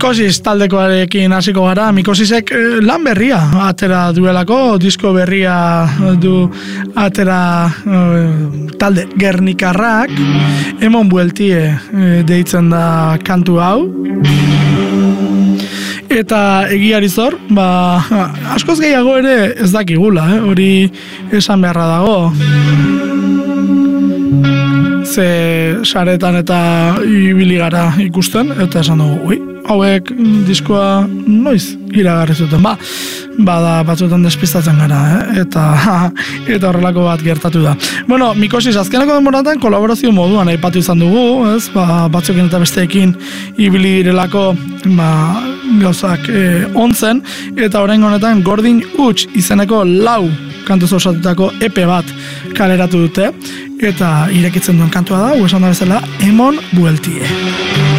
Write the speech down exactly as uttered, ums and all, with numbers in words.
Mikosis taldekoarekin hasiko gara. Mikosisek lan berria atera duelako, disko berria du atera talde Gernikarrak, Emon Bueltie deitzen da kantu hau. Eta egiari zor, ba, askoz gehiago ere ez dakigula, eh? Hori esan beharra dago. Ze saretan eta ibili gara ikusten, eta esan dugu, ui, hauek diskoa noiz iragarri zuten, ba, bada batzuetan despistatzen gara, eh? eta, eta horrelako bat gertatu da. Bueno, Mikosis azkeneko denboratan kolaborazio moduan aipatu izan dugu, ez? Ba, batzuekin eta besteekin ibili direlako ba, gauzak eh, ontzen, eta oraingo honetan Gordin Huts izeneko lau kantuz osatutako E P bat kaleratu dute, eta irekitzen duen kantua da, esan da bezala, Emon Bueltie.